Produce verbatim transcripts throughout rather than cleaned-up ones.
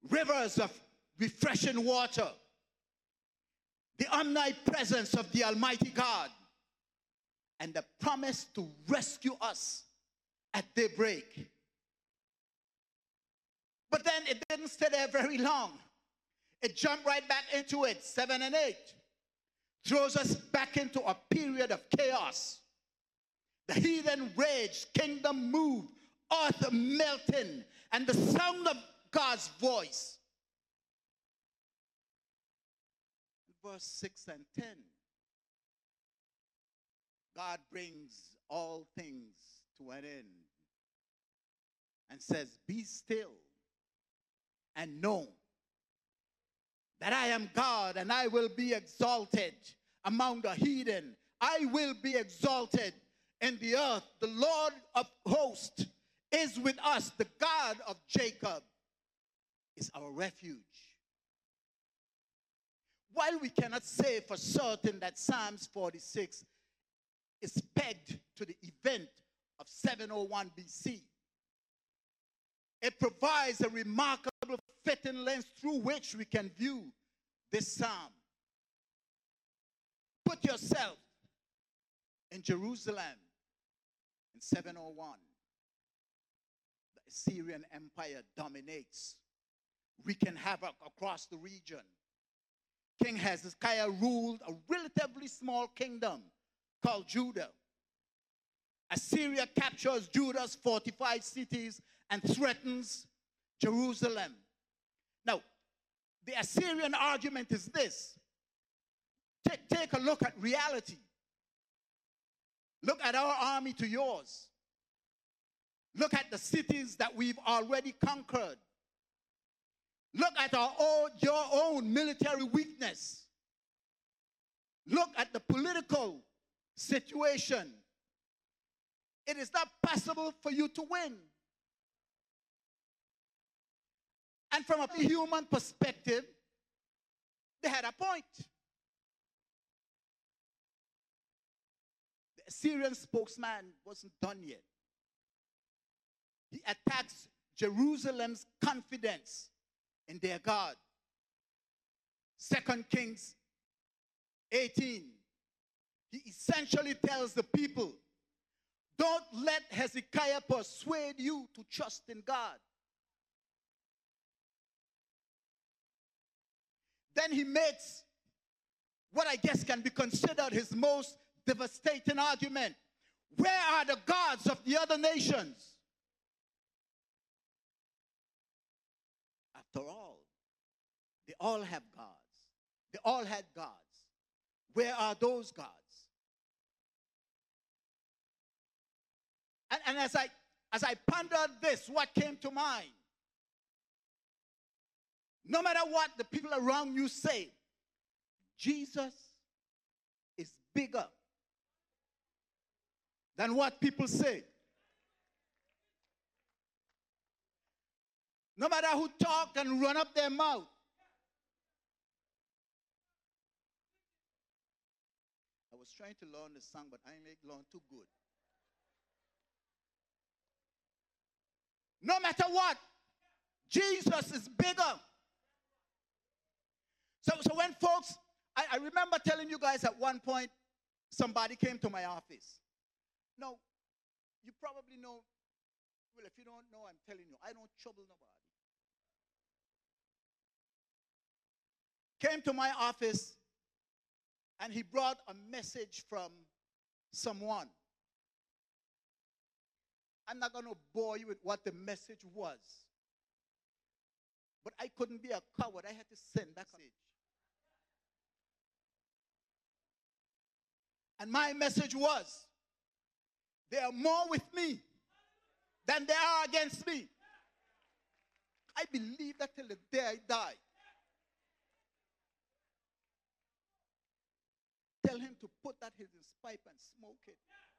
rivers of refreshing water, the omnipresence of the Almighty God, and the promise to rescue us at daybreak. But then it didn't stay there very long. It jumped right back into it, seven and eight. Throws us back into a period of chaos. The heathen raged, kingdom moved, earth melting, and the sound of God's voice. Verse six and ten. God brings all things to an end and says, be still and know that I am God, and I will be exalted among the heathen. I will be exalted in the earth. The Lord of hosts is with us. The God of Jacob is our refuge. While we cannot say for certain that Psalms forty-six is pegged to the event of seven oh one B C, it provides a remarkable fitting lens through which we can view this psalm. Put yourself in Jerusalem in seven oh one. The Assyrian Empire dominates, wreaking havoc across the region. King Hezekiah ruled a relatively small kingdom called Judah. Assyria captures Judah's fortified cities and threatens Jerusalem. Now, the Assyrian argument is this. Take, take a look at reality. Look at our army to yours. Look at the cities that we've already conquered. Look at our own, your own military weakness. Look at the political situation. It is not possible for you to win. And from a human perspective, they had a point. The Assyrian spokesman wasn't done yet. He attacks Jerusalem's confidence in their God. Second Kings eighteen. He essentially tells the people, don't let Hezekiah persuade you to trust in God. Then he makes what I guess can be considered his most devastating argument. Where are the gods of the other nations? After all, they all have gods. They all had gods. Where are those gods? And, and as I as I pondered this, what came to mind? No matter what the people around you say, Jesus is bigger than what people say. No matter who talk and run up their mouth. I was trying to learn the song, but I ain't learned too good. No matter what, Jesus is bigger. So, so when folks, I, I remember telling you guys at one point, somebody came to my office. Now, you probably know, well, if you don't know, I'm telling you, I don't trouble nobody. Came to my office, and he brought a message from someone. I'm not going to bore you with what the message was. But I couldn't be a coward. I had to send that message. And my message was, they are more with me than they are against me. I believe that till the day I die. Tell him to put that in his pipe and smoke it.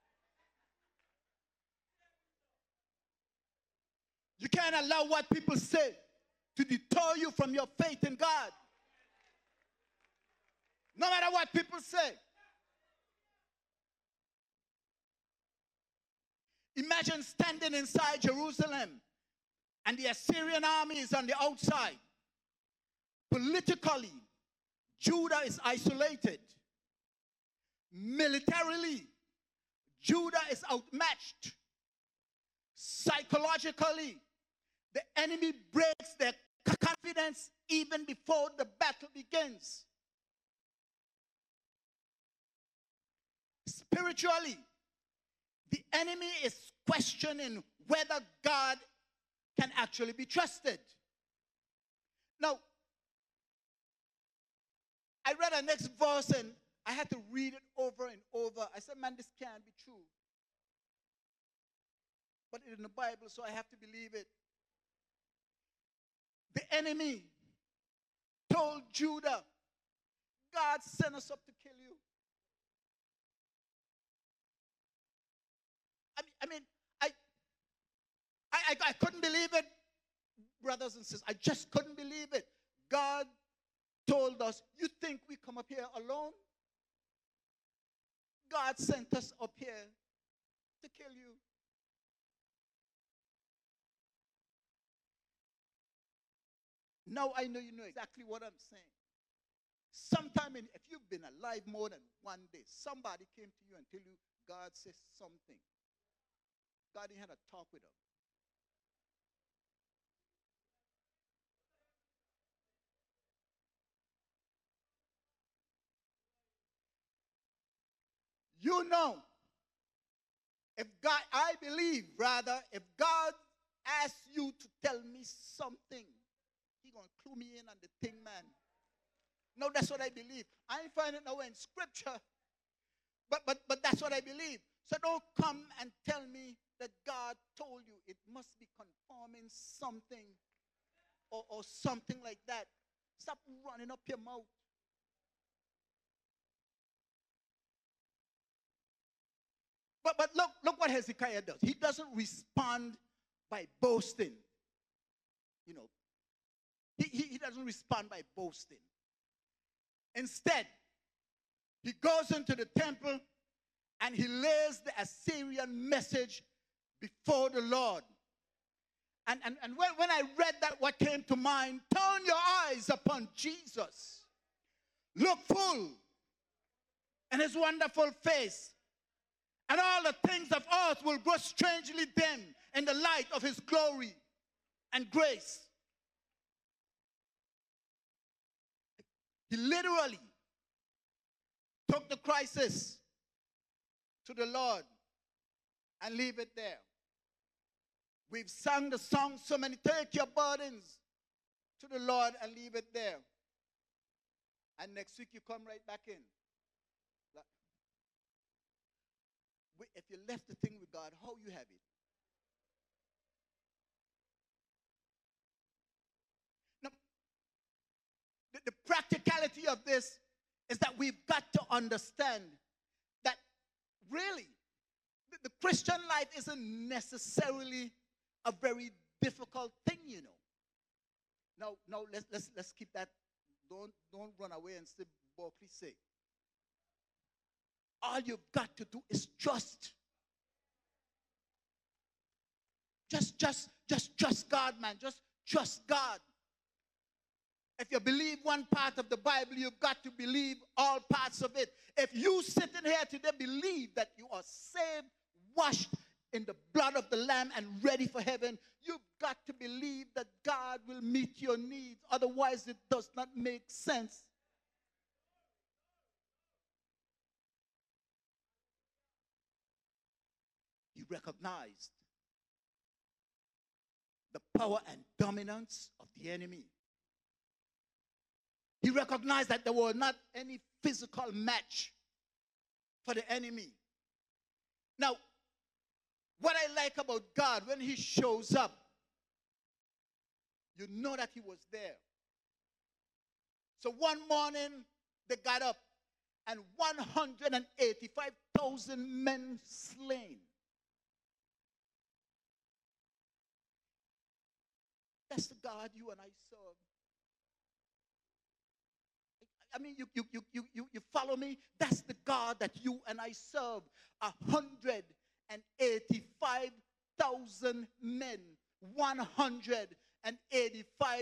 You can't allow what people say to deter you from your faith in God. No matter what people say. Imagine standing inside Jerusalem and the Assyrian army is on the outside. Politically, Judah is isolated. Militarily, Judah is outmatched. Psychologically, the enemy breaks their confidence even before the battle begins. Spiritually, the enemy is questioning whether God can actually be trusted. Now, I read the next verse and I had to read it over and over. I said, man, this can't be true. But it's in the Bible, so I have to believe it. The enemy told Judah, God sent us up to kill you. I mean, I, mean, I, I, I couldn't believe it, brothers and sisters. I just couldn't believe it. God told us, you think we come up here alone? God sent us up here to kill you. Now I know you know exactly what I'm saying. Sometime, in, if you've been alive more than one day, somebody came to you and tell you God says something. God had a talk with them. You know, if God, I believe, rather, if God asks you to tell me something, He gonna clue me in on the thing, man. No, that's what I believe. I ain't finding it nowhere in Scripture, but but but that's what I believe. So don't come and tell me that God told you. It must be confirming something or, or something like that. Stop running up your mouth. But but look, look what Hezekiah does. He doesn't respond by boasting. You know, he, he, he doesn't respond by boasting. Instead, he goes into the temple and he lays the Assyrian message before the Lord. And, and, and when, when I read that, what came to mind, turn your eyes upon Jesus. Look full in his wonderful face. And all the things of earth will grow strangely dim in the light of his glory and grace. He literally took the crisis to the Lord and leave it there. We've sung the song so many, take your burdens to the Lord and leave it there. And next week you come right back in. If you left the thing with God, how you have it? Now, the, the practicality of this is that we've got to understand that really the, the Christian life isn't necessarily a very difficult thing, you know. Now, now let's let's let's keep that. Don't don't run away and say Berkeley say. All you've got to do is trust. Just, just, just trust God, man. Just trust God. If you believe one part of the Bible, you've got to believe all parts of it. If you sitting here today believe that you are saved, washed in the blood of the Lamb and ready for heaven, you've got to believe that God will meet your needs. Otherwise, it does not make sense. He recognized the power and dominance of the enemy. He recognized that there was not any physical match for the enemy. Now, what I like about God, when he shows up, you know that he was there. So one morning, they got up, and one hundred eighty-five thousand men slain. That's the God you and I serve. I mean, you, you, you, you, you, you follow me? That's the God that you and I serve. one hundred eighty-five thousand men. one hundred eighty-five